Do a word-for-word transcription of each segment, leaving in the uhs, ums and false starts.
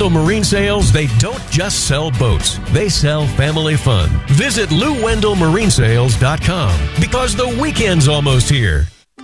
Wendell Marine Sales, they don't just sell boats. They sell family fun. Visit Lou Wendell Marine Sales dot com because the weekend's almost here.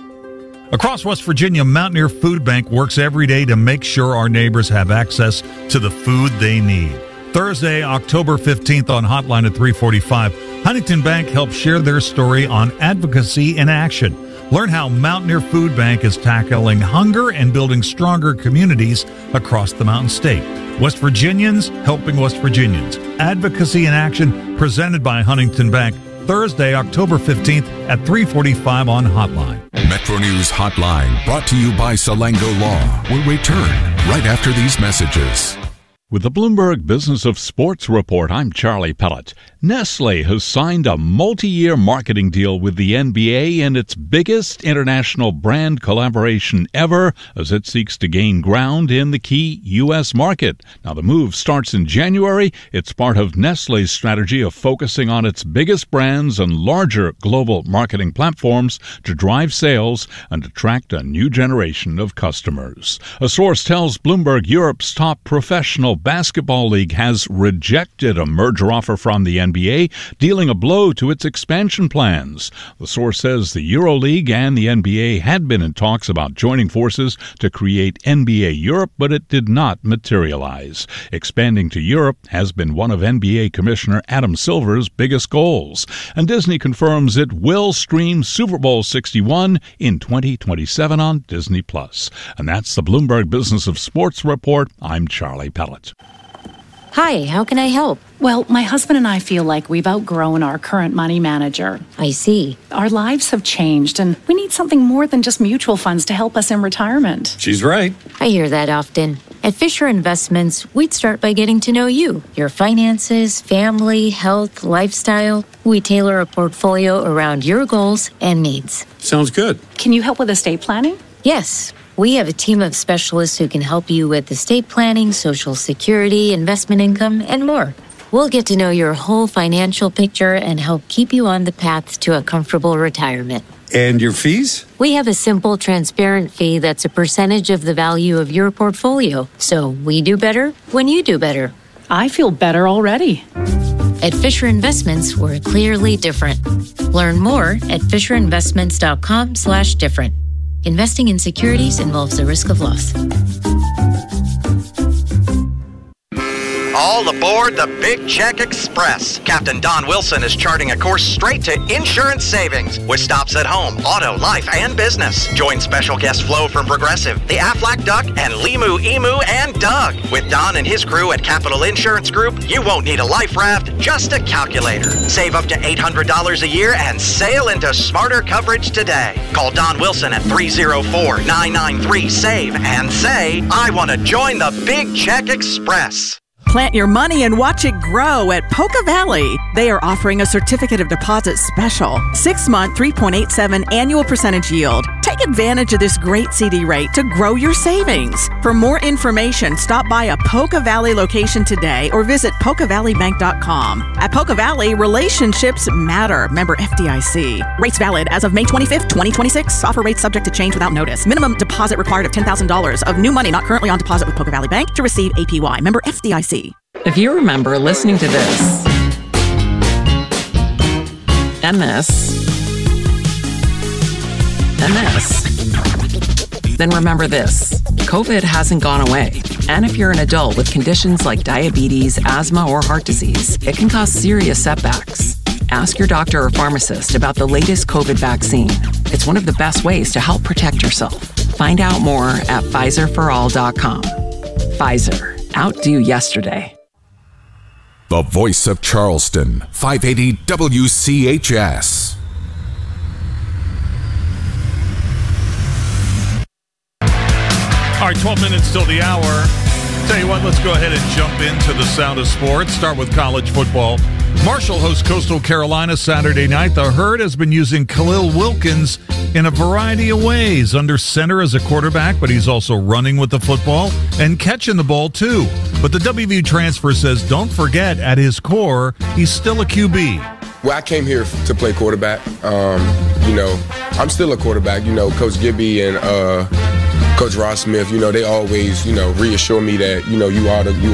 Across West Virginia, Mountaineer Food Bank works every day to make sure our neighbors have access to the food they need. Thursday, October fifteenth on Hotline at three forty-five, Huntington Bank helps share their story on advocacy in action. Learn how Mountaineer Food Bank is tackling hunger and building stronger communities across the Mountain State. West Virginians helping West Virginians. Advocacy in Action, presented by Huntington Bank. Thursday, October fifteenth at three forty-five on Hotline. Metro News Hotline, brought to you by Salango Law, will return right after these messages. With the Bloomberg Business of Sports report, I'm Charlie Pellett. Nestle has signed a multi-year marketing deal with the N B A in its biggest international brand collaboration ever as it seeks to gain ground in the key U S market. Now, the move starts in January. It's part of Nestle's strategy of focusing on its biggest brands and larger global marketing platforms to drive sales and attract a new generation of customers. A source tells Bloomberg Europe's top professional basketball league has rejected a merger offer from the N B A, dealing a blow to its expansion plans. The source says the EuroLeague and the N B A had been in talks about joining forces to create N B A Europe, but it did not materialize. Expanding to Europe has been one of N B A Commissioner Adam Silver's biggest goals, and Disney confirms it will stream Super Bowl sixty-one in twenty twenty-seven on Disney Plus. And that's the Bloomberg Business of Sports report. I'm Charlie Pellett. Hi, how can I help? Well, my husband and I feel like we've outgrown our current money manager. I see. Our lives have changed, and we need something more than just mutual funds to help us in retirement. She's right. I hear that often. At Fisher Investments, we'd start by getting to know you, your finances, family, health, lifestyle. We tailor a portfolio around your goals and needs. Sounds good. Can you help with estate planning? Yes. We have a team of specialists who can help you with estate planning, Social Security, investment income, and more. We'll get to know your whole financial picture and help keep you on the path to a comfortable retirement. And your fees? We have a simple, transparent fee that's a percentage of the value of your portfolio. So we do better when you do better. I feel better already. At Fisher Investments, we're clearly different. Learn more at fisher investments dot com slash different. Investing in securities involves the risk of loss. All aboard the Big Check Express. Captain Don Wilson is charting a course straight to insurance savings with stops at home, auto, life, and business. Join special guest Flo from Progressive, the Aflac Duck, and Limu, Emu, and Doug. With Don and his crew at Capital Insurance Group, you won't need a life raft, just a calculator. Save up to eight hundred dollars a year and sail into smarter coverage today. Call Don Wilson at three oh four, nine nine three, SAVE and say, I want to join the Big Check Express. Plant your money and watch it grow at Polka Valley. They are offering a certificate of deposit special. Six-month, three point eight seven annual percentage yield. Take advantage of this great C D rate to grow your savings. For more information, stop by a Polka Valley location today or visit polka valley bank dot com. At Polka Valley, relationships matter. Member F D I C. Rates valid as of May twenty-fifth, twenty twenty-six. Offer rates subject to change without notice. Minimum deposit required of ten thousand dollars of new money not currently on deposit with Polka Valley Bank to receive A P Y. Member F D I C. If you remember listening to this and this and this, then remember this. COVID hasn't gone away. And if you're an adult with conditions like diabetes, asthma, or heart disease, it can cause serious setbacks. Ask your doctor or pharmacist about the latest COVID vaccine. It's one of the best ways to help protect yourself. Find out more at Pfizer for all dot com. Pfizer. Outdo yesterday. The voice of Charleston, five eighty W C H S. All right, twelve minutes till the hour. Tell you what, let's go ahead and jump into the sound of sports. Start with college football. Marshall hosts Coastal Carolina Saturday night. The Herd has been using Khalil Wilkins in a variety of ways. Under center as a quarterback, but he's also running with the football and catching the ball too. But the W V U transfer says, don't forget, at his core, he's still a Q B. Well, I came here to play quarterback. Um, you know, I'm still a quarterback. You know, Coach Gibby and uh, Coach Ross Smith, you know, they always, you know, reassure me that, you know, you are the you